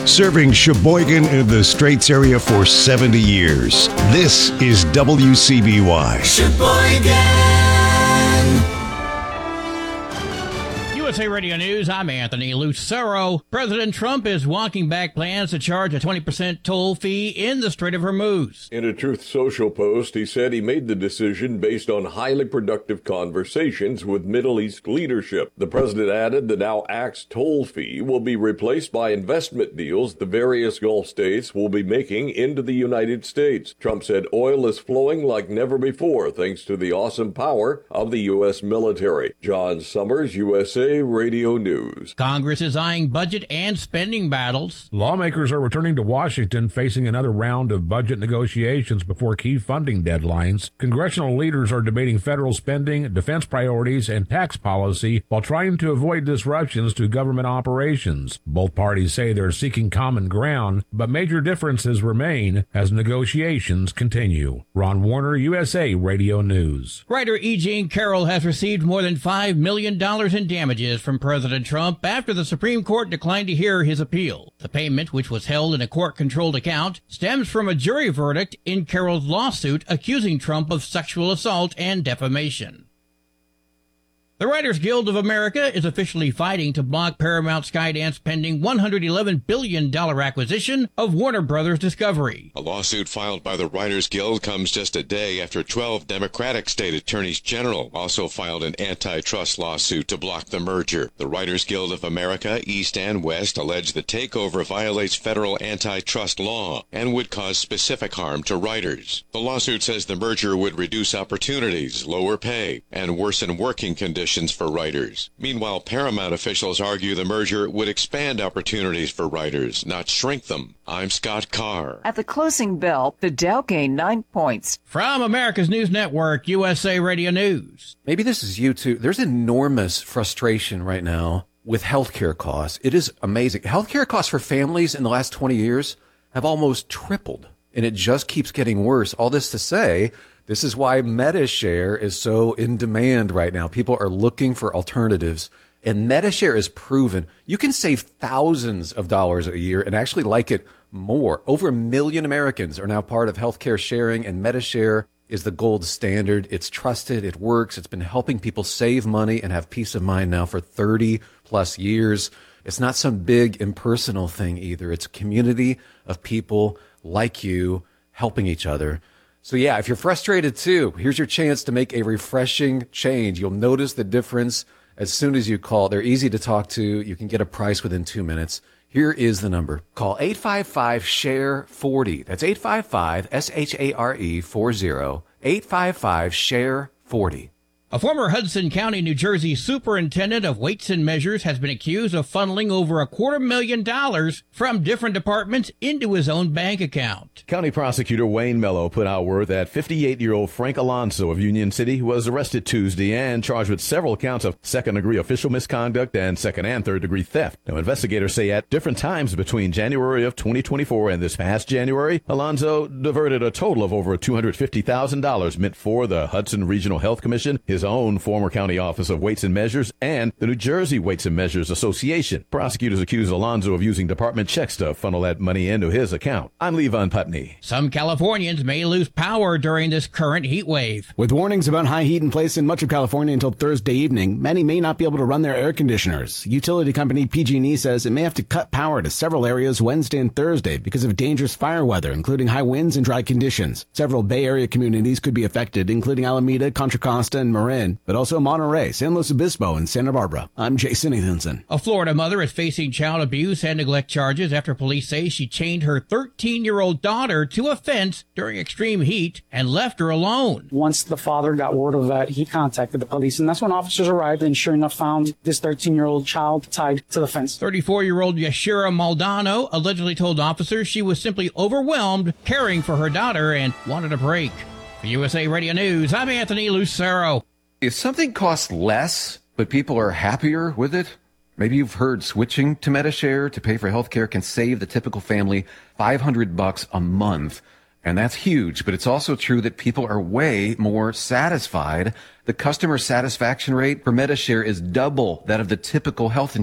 Serving Sheboygan and the Straits area for 70 years. This is WCBY. Sheboygan. USA Radio News, I'm Anthony Lucero. President Trump is walking back plans to charge a 20% toll fee in the Strait of Hormuz. In a Truth Social post, he said he made the decision based on highly productive conversations with Middle East leadership. The president added the now axed toll fee will be replaced by investment deals the various Gulf states will be making into the United States. Trump said oil is flowing like never before thanks to the awesome power of the U.S. military. John Summers, USA Radio News. Congress is eyeing budget and spending battles. Lawmakers are returning to Washington facing another round of budget negotiations before key funding deadlines. Congressional leaders are debating federal spending, defense priorities, and tax policy while trying to avoid disruptions to government operations. Both parties say they're seeking common ground, but major differences remain as negotiations continue. Ron Warner, USA Radio News. Writer E. Jean Carroll has received more than $5 million in damages from President Trump after the Supreme Court declined to hear his appeal. The payment, which was held in a court-controlled account, stems from a jury verdict in Carroll's lawsuit accusing Trump of sexual assault and defamation. The Writers Guild of America is officially fighting to block Paramount Skydance pending $111 billion acquisition of Warner Brothers Discovery. A lawsuit filed by the Writers Guild comes just a day after 12 Democratic state attorneys general also filed an antitrust lawsuit to block the merger. The Writers Guild of America, East and West, allege the takeover violates federal antitrust law and would cause specific harm to writers. The lawsuit says the merger would reduce opportunities, lower pay, and worsen working conditions for writers. Meanwhile, Paramount officials argue the merger would expand opportunities for writers, not shrink them. I'm Scott Carr. At the closing bell, the Dow gained 9 points. From America's News Network, USA Radio News. Maybe this is you too. There's enormous frustration right now with healthcare costs. It is amazing. Healthcare costs for families in the last 20 years have almost tripled, and it just keeps getting worse. All this to say, this is why MediShare is so in demand right now. People are looking for alternatives, and MediShare is proven. You can save thousands of dollars a year and actually like it more. Over 1 million Americans are now part of healthcare sharing, and MediShare is the gold standard. It's trusted. It works. It's been helping people save money and have peace of mind now for 30 plus years. It's not some big impersonal thing either. It's a community of people like you helping each other. So yeah, if you're frustrated too, here's your chance to make a refreshing change. You'll notice the difference as soon as you call. They're easy to talk to. You can get a price within 2 minutes. Here is the number. Call 855-SHARE-40. That's 855-SHARE-40. 855-SHARE-40. A former Hudson County, New Jersey superintendent of weights and measures has been accused of funneling over $250,000 from different departments into his own bank account. County Prosecutor Wayne Mello put out word that 58-year-old Frank Alonso of Union City was arrested Tuesday and charged with several counts of second-degree official misconduct and second- and third-degree theft. Now, investigators say at different times between January of 2024 and this past January, Alonso diverted a total of over $250,000 meant for the Hudson Regional Health Commission, his own former county office of weights and measures, and the New Jersey Weights and Measures Association. Prosecutors accuse Alonso of using department checks to funnel that money into his account. I'm Levon Putney. Some Californians may lose power during this current heat wave. With warnings about high heat in place in much of California until Thursday evening, many may not be able to run their air conditioners. Utility company PG&E says it may have to cut power to several areas Wednesday and Thursday because of dangerous fire weather, including high winds and dry conditions. Several Bay Area communities could be affected, including Alameda, Contra Costa, and Marin, but also Monterey, San Luis Obispo, and Santa Barbara. I'm Jason Ethanson. A Florida mother is facing child abuse and neglect charges after police say she chained her 13-year-old daughter to a fence during extreme heat and left her alone. Once the father got word of that, he contacted the police, and that's when officers arrived and sure enough found this 13-year-old child tied to the fence. 34-year-old Yashira Maldonado allegedly told officers she was simply overwhelmed caring for her daughter and wanted a break. For USA Radio News, I'm Anthony Lucero. If something costs less, but people are happier with it, maybe you've heard switching to MediShare to pay for healthcare can save the typical family $500 a month. And that's huge, but it's also true that people are way more satisfied. The customer satisfaction rate for MediShare is double that of the typical health